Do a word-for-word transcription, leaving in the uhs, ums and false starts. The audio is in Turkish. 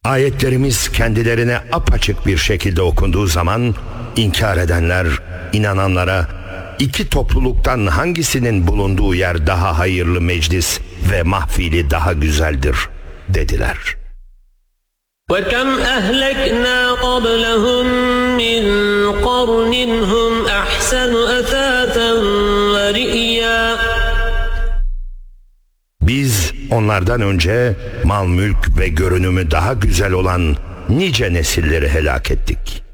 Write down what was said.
Ayetlerimiz kendilerine apaçık bir şekilde okunduğu zaman inkar edenler inananlara iki topluluktan hangisinin bulunduğu yer daha hayırlı meclis ve mahfili daha güzeldir dediler. وَكَمْ أَهْلَكْنَا قَبْلَهُمْ مِنْ قَرْنٍ هُمْ أَحْسَنُ أَثَاثًا وَرِئْيًا. Biz onlardan önce mal mülk ve görünümü daha güzel olan nice nesilleri helak ettik.